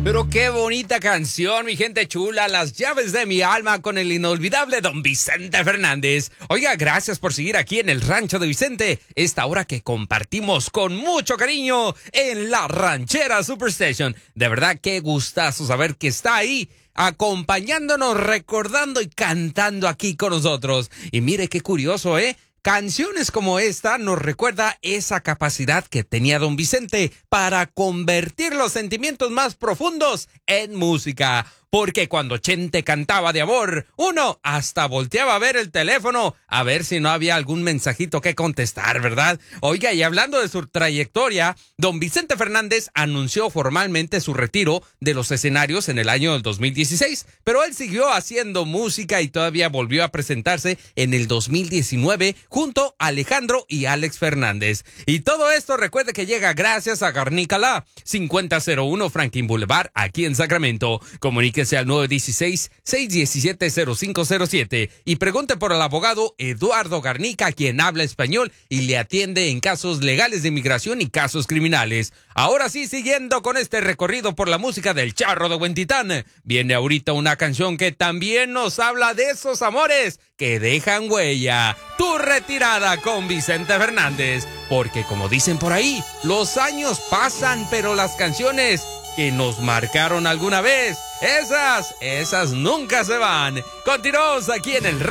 Pero qué bonita canción, mi gente chula, Las llaves de mi alma con el inolvidable Don Vicente Fernández. Oiga, gracias por seguir aquí en el Rancho de Vicente, esta hora que compartimos con mucho cariño en la Ranchera Superstation. De verdad, qué gustazo saber que está ahí, acompañándonos, recordando y cantando aquí con nosotros. Y mire qué curioso, Canciones como esta nos recuerda esa capacidad que tenía Don Vicente para convertir los sentimientos más profundos en música. Porque cuando Chente cantaba de amor, uno hasta volteaba a ver el teléfono a ver si no había algún mensajito que contestar, ¿verdad? Oiga, y hablando de su trayectoria, Don Vicente Fernández anunció formalmente su retiro de los escenarios en el año del 2016, pero él siguió haciendo música y todavía volvió a presentarse en el 2019 junto a Alejandro y Alex Fernández. Y todo esto recuerde que llega gracias a Garnícala, 5001 Franklin Boulevard, aquí en Sacramento. Comuníquese al 916-617-0507 y pregunte por el abogado Eduardo Garnica, quien habla español y le atiende en casos legales de inmigración y casos criminales. Ahora sí, siguiendo con este recorrido por la música del Charro de Huentitán, viene ahorita una canción que también nos habla de esos amores que dejan huella. Tu retirada con Vicente Fernández, porque como dicen por ahí, los años pasan, pero las canciones que nos marcaron alguna vez, esas nunca se van. Continuamos aquí en el